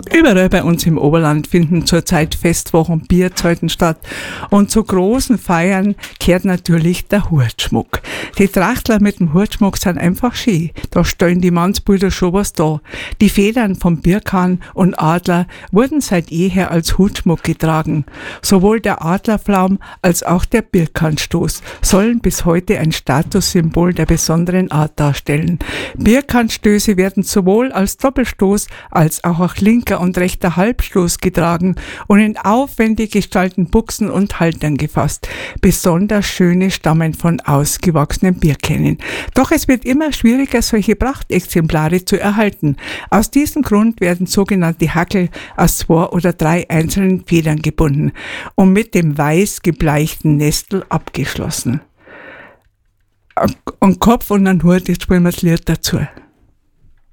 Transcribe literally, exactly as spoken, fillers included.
Überall bei uns im Oberland finden zurzeit Festwochen, Bierzelten statt. Und zu großen Feiern kehrt natürlich der Hurtschmuck. Die Trachtler mit dem Hurtschmuck sind einfach schön. Da stellen die Mannsbrüder schon was da. Die Federn vom Birkan und Adler wurden seit jeher als Hutschmuck getragen. Sowohl der Adlerflaum als auch der Birkanstoß sollen bis heute ein Statussymbol der besonderen Art darstellen. Birkanstöße werden sowohl als Doppelstoß als auch als linker und rechter Halbstoß getragen und in aufwendig gestalteten Buchsen und Haltern gefasst. Besonders schöne stammen von ausgewachsenen Birkennen. Doch es wird immer schwieriger, solche Prachtexemplare zu erhalten. Aus diesem Grund werden sogenannte Hackel aus zwei oder drei einzelnen Federn gebunden und mit dem weiß gebleichten Nestel abgeschlossen. Ein Kopf und ein Hut, jetzt spielen wir das Lied dazu.